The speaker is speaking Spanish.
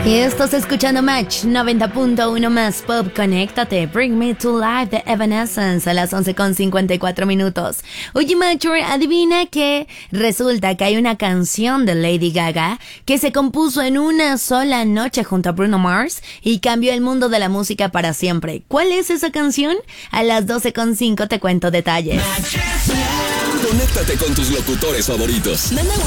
Y estás escuchando Match 90.1 más Pop. Conéctate. Bring Me to Life de Evanescence a las 11:54. Oye, Macho, adivina que resulta que hay una canción de Lady Gaga que se compuso en una sola noche junto a Bruno Mars y cambió el mundo de la música para siempre. ¿Cuál es esa canción? A las 12:05 te cuento detalles. Conéctate con tus locutores favoritos.